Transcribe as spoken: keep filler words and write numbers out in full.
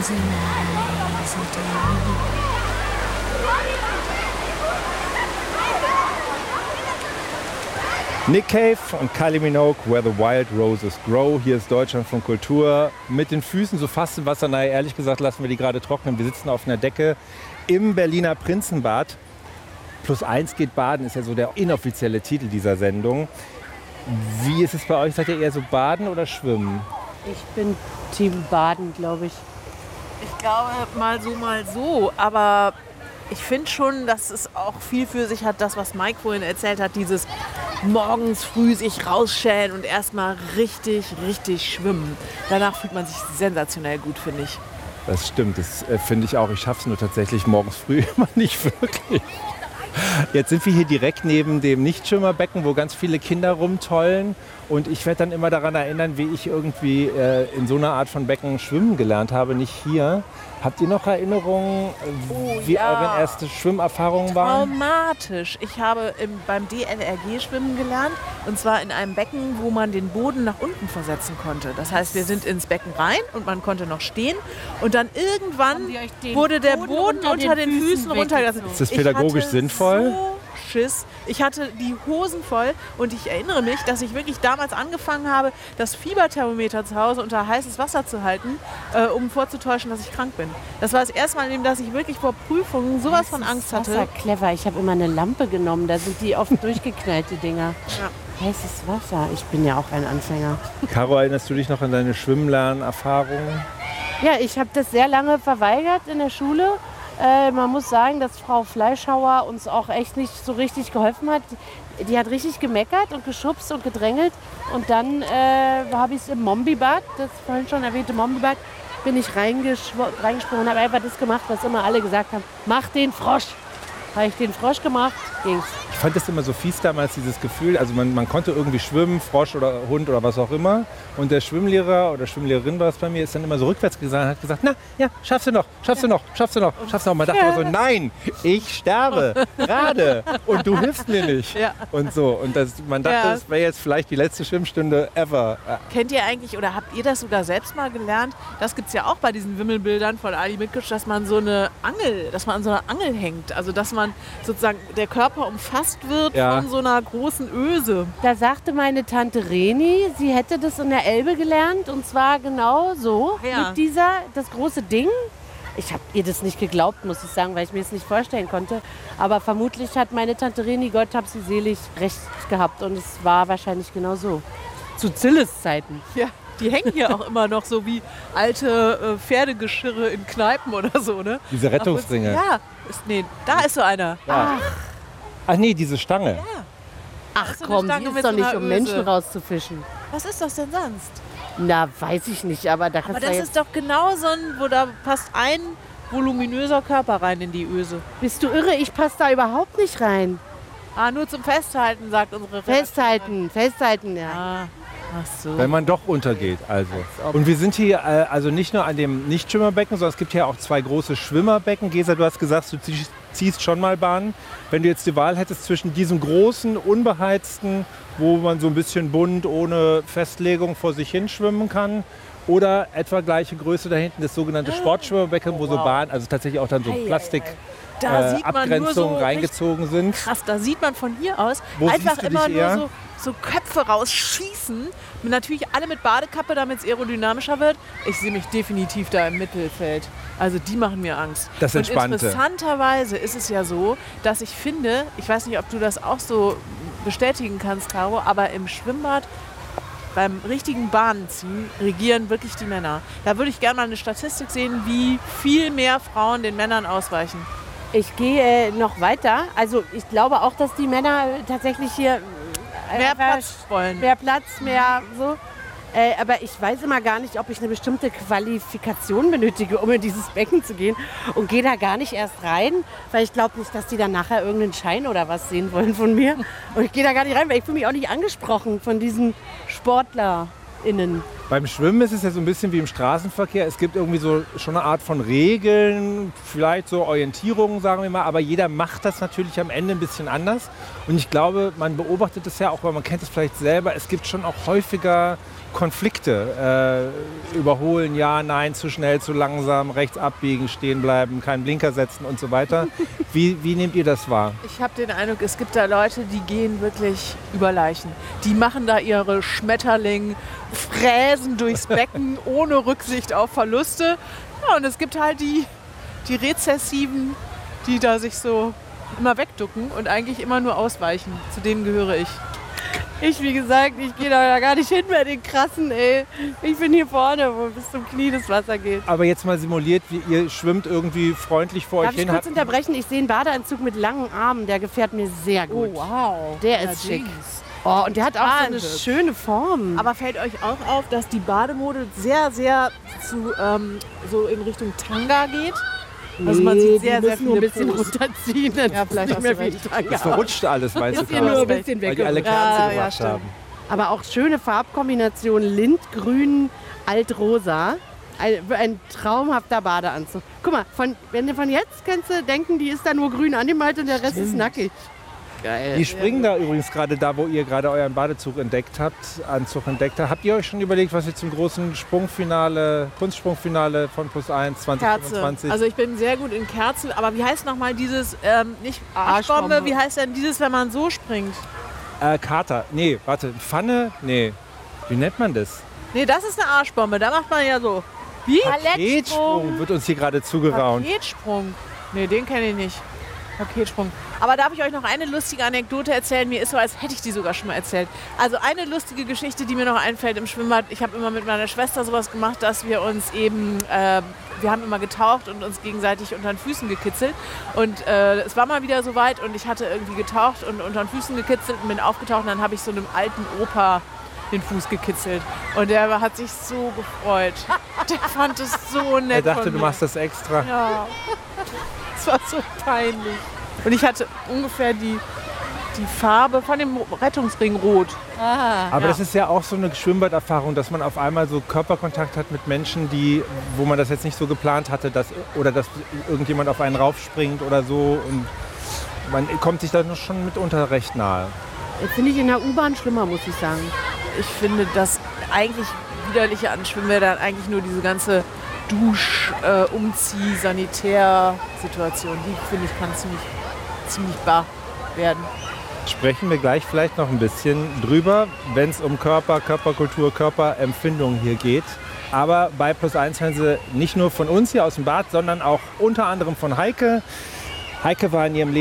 Nick Cave und Kylie Minogue, Where the Wild Roses Grow. Hier ist Deutschland von Kultur. Mit den Füßen so fast im Wasser. Naja, ehrlich gesagt lassen wir die gerade trocknen. Wir sitzen auf einer Decke im Berliner Prinzenbad. Plus eins geht baden, ist ja so der inoffizielle Titel dieser Sendung. Wie ist es bei euch? Seid ihr eher so baden oder schwimmen? Ich bin Team Baden, glaube ich. Ich glaube, mal so, mal so. Aber ich finde schon, dass es auch viel für sich hat, das, was Mike vorhin erzählt hat, dieses morgens früh sich rausschälen und erstmal richtig, richtig schwimmen. Danach fühlt man sich sensationell gut, finde ich. Das stimmt, das äh, finde ich auch. Ich schaffe es nur tatsächlich morgens früh immer nicht wirklich. Jetzt sind wir hier direkt neben dem Nichtschwimmerbecken, wo ganz viele Kinder rumtollen. Und ich werde dann immer daran erinnern, wie ich irgendwie äh, in so einer Art von Becken schwimmen gelernt habe, nicht hier. Habt ihr noch Erinnerungen, Oh, wie ja. eure erste Schwimmerfahrungen waren? Traumatisch. Ich habe im, beim D L R G schwimmen gelernt. Und zwar in einem Becken, wo man den Boden nach unten versetzen konnte. Das heißt, wir sind ins Becken rein und man konnte noch stehen. Und dann irgendwann wurde der Boden, Boden unter, unter den, den Füßen, Füßen runtergelassen. Ist das pädagogisch sinnvoll? So Schiss. Ich hatte die Hosen voll und ich erinnere mich, dass ich wirklich damals angefangen habe, das Fieberthermometer zu Hause unter heißes Wasser zu halten, äh, um vorzutäuschen, dass ich krank bin. Das war das erste Mal, dass ich wirklich vor Prüfungen sowas von Angst hatte. Das war clever. Ich habe immer eine Lampe genommen, da sind die oft durchgeknallt, die Dinger. Ja. Heißes Wasser. Ich bin ja auch ein Anfänger. Caro, erinnerst du dich noch an deine Schwimmlernerfahrungen? Ja, ich habe das sehr lange verweigert in der Schule. Äh, man muss sagen, dass Frau Fleischhauer uns auch echt nicht so richtig geholfen hat. Die hat richtig gemeckert und geschubst und gedrängelt. Und dann äh, habe ich es im Mombibad, das vorhin schon erwähnte Mombibad, bin ich reingesprungen und habe einfach das gemacht, was immer alle gesagt haben. Mach den Frosch. Habe ich den Frosch gemacht, ging's. Ich fand das immer so fies damals, dieses Gefühl. Also man, man konnte irgendwie schwimmen, Frosch oder Hund oder was auch immer. Und der Schwimmlehrer oder Schwimmlehrerin war es bei mir, ist dann immer so rückwärts gegangen und hat gesagt, na, ja, schaffst du noch, schaffst du noch, schaffst du noch, schaffst du noch. Man dachte immer so, nein, ich sterbe gerade und du hilfst mir nicht. Ja. Und so. Und das, man dachte, Ja. das wäre jetzt vielleicht die letzte Schwimmstunde ever. Kennt ihr eigentlich oder habt ihr das sogar selbst mal gelernt? Das gibt es ja auch bei diesen Wimmelbildern von Ali Mitkisch, dass man so eine Angel, dass man an so einer Angel hängt. Also dass man sozusagen der Körper umfasst wird Ja. von so einer großen Öse. Da sagte meine Tante Reni, sie hätte das in der Elbe gelernt und zwar genau so, Ja. mit dieser, das große Ding. Ich habe ihr das nicht geglaubt, muss ich sagen, weil ich mir das nicht vorstellen konnte. Aber vermutlich hat meine Tante Reni, Gott hab sie selig, recht gehabt und es war wahrscheinlich genau so. Zu Zilles Zeiten. Ja. Die hängen hier auch immer noch so wie alte äh, Pferdegeschirre in Kneipen oder so, ne? Diese Rettungsringe. Ja, ist, nee, da ist so einer. Ja. Ach nee, diese Stange. Ach so eine komm, Stange die ist mit doch so nicht, einer um Öse. Menschen rauszufischen. Was ist das denn sonst? Na, weiß ich nicht, aber da Aber kannst du das jetzt... ist doch genau so ein, wo da passt ein voluminöser Körper rein in die Öse. Bist du irre? Ich passe da überhaupt nicht rein. Ah, nur zum Festhalten, sagt unsere Festhalten, festhalten, ja. Ah, ach so. Wenn man doch untergeht, also. Und wir sind hier äh, also nicht nur an dem Nichtschwimmerbecken, sondern es gibt hier auch zwei große Schwimmerbecken. Gesa, du hast gesagt, du ziehst, ziehst schon mal Bahn. Wenn du jetzt die Wahl hättest zwischen diesem großen, unbeheizten, wo man so ein bisschen bunt, ohne Festlegung vor sich hin schwimmen kann, oder etwa gleiche Größe da hinten, das sogenannte Sportschwimmerbecken, wo so Bahn, also tatsächlich auch dann so Plastik... Da Äh, sieht man nur Abgrenzungen so reingezogen sind. krass, da sieht man von hier aus Wo einfach siehst du immer dich nur eher? so, so Köpfe rausschießen. Natürlich alle mit Badekappe, damit es aerodynamischer wird. Ich sehe mich definitiv da im Mittelfeld. Also die machen mir Angst. Das Und Entspannte. interessanterweise ist es ja so, dass ich finde, ich weiß nicht, ob du das auch so bestätigen kannst, Caro, aber im Schwimmbad beim richtigen Bahnenziehen regieren wirklich die Männer. Da würde ich gerne mal eine Statistik sehen, wie viel mehr Frauen den Männern ausweichen. Ich gehe äh, noch weiter. Also ich glaube auch, dass die Männer tatsächlich hier äh, Mehr einfach Platz wollen. mehr Platz, mehr so. Äh, aber ich weiß immer gar nicht, ob ich eine bestimmte Qualifikation benötige, um in dieses Becken zu gehen. Und gehe da gar nicht erst rein, weil ich glaube nicht, dass die dann nachher irgendeinen Schein oder was sehen wollen von mir. Und ich gehe da gar nicht rein, weil ich fühle mich auch nicht angesprochen von diesen SportlerInnen. Beim Schwimmen ist es ja so ein bisschen wie im Straßenverkehr. Es gibt irgendwie so schon eine Art von Regeln, vielleicht so Orientierungen, sagen wir mal. Aber jeder macht das natürlich am Ende ein bisschen anders. Und ich glaube, man beobachtet es ja auch, weil man kennt es vielleicht selber. Es gibt schon auch häufiger Konflikte? Äh, überholen, ja, nein, zu schnell, zu langsam, rechts abbiegen, stehen bleiben, keinen Blinker setzen und so weiter. Wie, wie nehmt ihr das wahr? Ich habe den Eindruck, es gibt da Leute, die gehen wirklich über Leichen. Die machen da ihre Schmetterling, fräsen durchs Becken ohne Rücksicht auf Verluste. Ja, und es gibt halt die, die Rezessiven, die da sich so immer wegducken und eigentlich immer nur ausweichen. Zu denen gehöre ich. Ich, wie gesagt, ich gehe da gar nicht hin bei den Krassen, ey. Ich bin hier vorne, wo bis zum Knie das Wasser geht. Aber jetzt mal simuliert, wie ihr schwimmt irgendwie freundlich vor Darf euch ich hin. kurz Habt- unterbrechen? Ich sehe einen Badeanzug mit langen Armen, der gefällt mir sehr gut. Oh, wow. Der Ja, ist schick. Jeans. Oh, und der hat auch so eine Wahnsinn. schöne Form. Aber fällt euch auch auf, dass die Bademode sehr, sehr zu, ähm, so in Richtung Tanga geht? Also man sieht sehr, die sehr müssen nur viele ein bisschen Pros. runterziehen, dann Ja, ist vielleicht nicht hast mehr du viel recht. Tanga. Es verrutscht alles, weißt du, Ist hier nur ein Carsten, bisschen weil die alle weggerutscht. Kerze Ja, ja, gemacht stimmt. haben. Aber auch schöne Farbkombination, Lindgrün, Altrosa. Ein, ein traumhafter Badeanzug. Guck mal, von, wenn du von jetzt kannst du denken, die ist da nur grün angemalt und der Rest ist nackig. Geil. Die springen da übrigens gerade da, wo ihr gerade euren Badezug entdeckt habt, Anzug entdeckt habt. Habt ihr euch schon überlegt, was ihr zum großen Sprungfinale, Kunstsprungfinale von Plus eins zwanzig Kerze. fünfundzwanzig? Also ich bin sehr gut in Kerzen, aber wie heißt nochmal dieses, ähm, nicht Arschbombe, Arschbombe. wie heißt denn dieses, wenn man so springt? äh, Kater. Nee, warte, Pfanne? Nee. Wie nennt man das? Nee, das ist eine Arschbombe, da macht man ja so. Wie? Paketsprung wird uns hier gerade zugeraunt. Paketsprung. Nee, den kenne ich nicht. Paketsprung. Aber darf ich euch noch eine lustige Anekdote erzählen? Mir ist so, als hätte ich die sogar schon mal erzählt. Also eine lustige Geschichte, die mir noch einfällt im Schwimmbad. Ich habe immer mit meiner Schwester sowas gemacht, dass wir uns eben, äh, wir haben immer getaucht und uns gegenseitig unter den Füßen gekitzelt. Und äh, es war mal wieder soweit und ich hatte irgendwie getaucht und unter den Füßen gekitzelt und bin aufgetaucht und dann habe ich so einem alten Opa den Fuß gekitzelt. Und der hat sich so gefreut. Der fand es so nett. Er dachte, von du mir. machst das extra. Ja, es war so peinlich. Und ich hatte ungefähr die, die Farbe von dem Rettungsring rot. Aber Ja. das ist ja auch so eine Schwimmbaderfahrung, dass man auf einmal so Körperkontakt hat mit Menschen, die, wo man das jetzt nicht so geplant hatte, dass, oder dass irgendjemand auf einen raufspringt oder so. Und man kommt sich da schon mitunter recht nahe. Finde ich in der U-Bahn schlimmer, muss ich sagen. Ich finde das eigentlich widerliche an Schwimmbädern eigentlich nur diese ganze Dusch-, äh, Umzieh-, Sanitär-Situation. Die finde ich kann ziemlich, ziemlich bar werden. Sprechen wir gleich vielleicht noch ein bisschen drüber, wenn es um Körper, Körperkultur, Körperempfindung hier geht. Aber bei Plus eins hören Sie nicht nur von uns hier aus dem Bad, sondern auch unter anderem von Heike. Heike war in ihrem Leben